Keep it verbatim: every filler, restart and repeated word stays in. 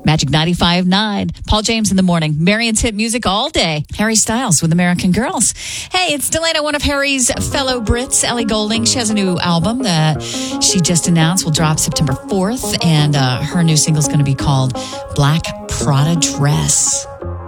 Magic ninety-five point nine. Paul James in the morning. Marion's hit music all day. Harry Styles with American Girls. Hey, it's Delana, one of Harry's fellow Brits, Ellie Goulding. She has a new album that she just announced will drop September fourth, and uh, her new single is going to be called Black Prada Dress.